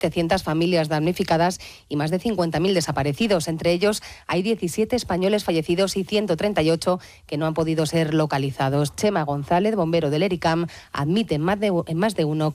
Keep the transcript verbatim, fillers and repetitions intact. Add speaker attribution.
Speaker 1: setecientas familias damnificadas y más de cincuenta mil desaparecidos. Entre ellos hay diecisiete españoles fallecidos y ciento treinta y ocho que no han podido ser localizados. Chema González, bombero del ERICAM, admite en más de, en más de uno